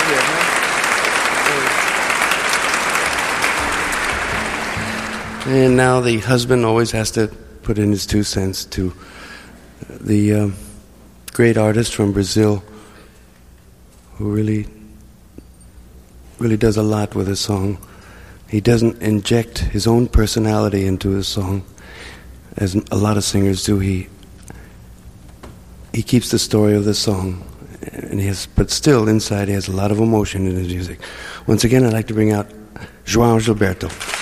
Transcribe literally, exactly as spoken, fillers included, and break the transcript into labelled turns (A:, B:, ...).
A: here, man.
B: And now the husband always has to put in his two cents to the um, great artist from Brazil who really, really does a lot with his song. He doesn't inject his own personality into his song, as a lot of singers do. He he keeps the story of the song, and he has, but still inside he has a lot of emotion in his music. Once again, I'd like to bring out João Gilberto.